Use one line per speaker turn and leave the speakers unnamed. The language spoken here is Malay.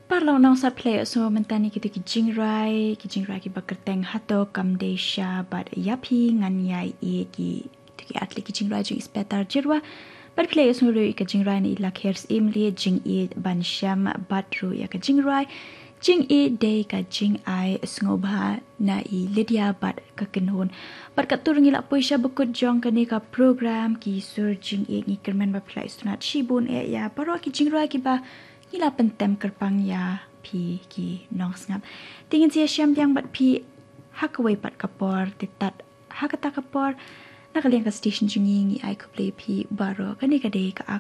Parlau nong sa play so mentani kita ki jingrai ki bakerteng hato kamdesha bad yapi ngan yai e ki atli ki jingrai ju ispetar jirwa bad play so ru ka jingrai ni la khers imli jing e ban sham bad ru ya ka jingrai jing e day ka jing ai sngoba na I Lydia bad ka kinhon bad ka tur ngila poisha bukut jong ka ni ka program ki sur jing e ngi kermen ba play sunat shibun e ya paro ki jingrai ki ba ila pentem kerpang ya pi ki nong ngap tingin sia syam yang bat pi hakawai pat kapor titat hakata kapor nakaliang ka station jungi ngi ai ku play pi baro kani ka dei ka